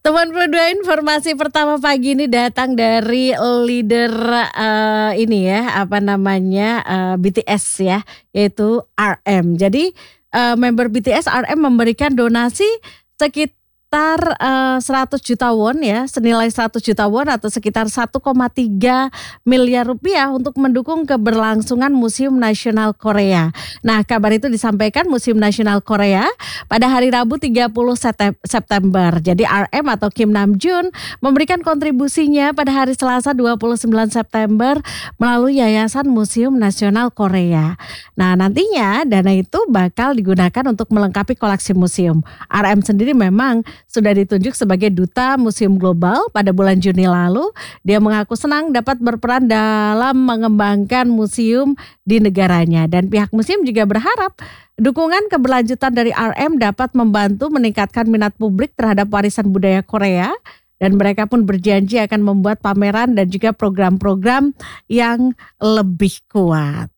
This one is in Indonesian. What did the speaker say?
Teman berdua, informasi pertama pagi ini datang dari leader, ini ya, apa namanya, BTS ya, yaitu RM. Jadi, member BTS RM memberikan donasi sekitar, 100 juta won ya, senilai 100 juta won atau sekitar 1,3 miliar rupiah untuk mendukung keberlangsungan Museum Nasional Korea. Nah, kabar itu disampaikan Museum Nasional Korea pada hari Rabu 30 September. Jadi RM atau Kim Namjoon memberikan kontribusinya pada hari Selasa 29 September melalui Yayasan Museum Nasional Korea. Nah, nantinya dana itu bakal digunakan untuk melengkapi koleksi museum. RM sendiri memang sudah ditunjuk sebagai Duta Museum Global pada bulan Juni lalu. Dia mengaku senang dapat berperan dalam mengembangkan museum di negaranya, dan pihak museum juga berharap dukungan keberlanjutan dari RM dapat membantu meningkatkan minat publik terhadap warisan budaya Korea, dan mereka pun berjanji akan membuat pameran dan juga program-program yang lebih kuat.